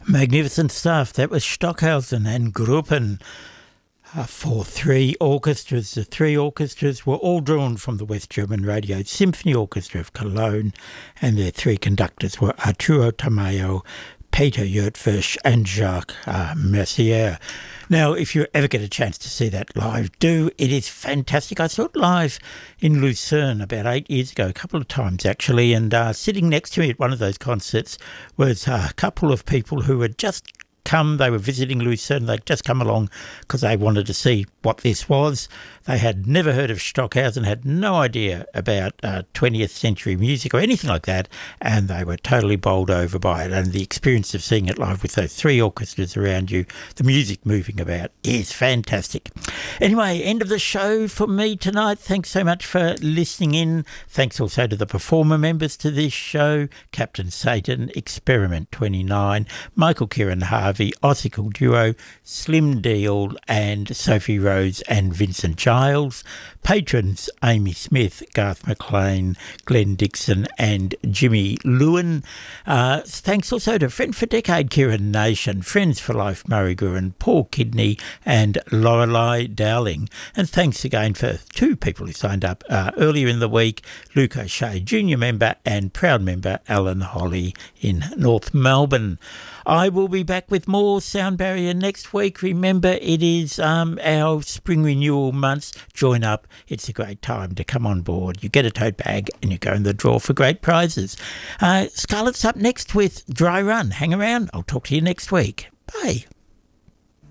Magnificent stuff. That was Stockhausen and Gruppen for three orchestras. The three orchestras were all drawn from the West German Radio Symphony Orchestra of Cologne, and their three conductors were Arturo Tamayo, Peter Yurtfisch and Jacques Mercier. Now, if you ever get a chance to see that live, do. It is fantastic. I saw it live in Lucerne about 8 years ago, a couple of times actually, and sitting next to me at one of those concerts was a couple of people who had just come. They were visiting Lucerne. They'd just come along because they wanted to see what this was. They had never heard of Stockhausen, had no idea about 20th century music or anything like that, and they were totally bowled over by it. And the experience of seeing it live with those three orchestras around you, the music moving about, is fantastic. Anyway, end of the show for me tonight. Thanks so much for listening in. Thanks also to the performer members to this show: Captain Satan, Experiment 29, Michael Kieran Harvey, Ossicle Duo, Slim Deal and Sophie Rose and Vincent Giles. Patrons: Amy Smith, Garth McLean, Glenn Dixon and Jimmy Lewin. Thanks also to Friend for Decade, Kieran Nation, Friends for Life, Murray Gurin, Paul Kidney and Lorelei Dowling. And thanks again for two people who signed up earlier in the week: Luke O'Shea, junior member, and proud member Alan Holly in North Melbourne. I will be back with more Sound Barrier next week. Remember, it is our spring renewal months. Join up. It's a great time to come on board. You get a tote bag and you go in the draw for great prizes. Scarlett's up next with Dry Run. Hang around. I'll talk to you next week. Bye.